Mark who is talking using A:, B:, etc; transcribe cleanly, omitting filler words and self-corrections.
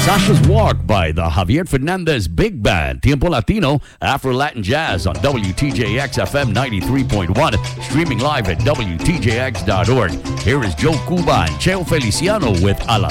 A: Sasha's Walk by the Javier Fernandez Big Band. Tiempo Latino, Afro-Latin Jazz on WTJX FM 93.1. Streaming live at WTJX.org. Here is Joe Cuba and Cheo Feliciano with A Las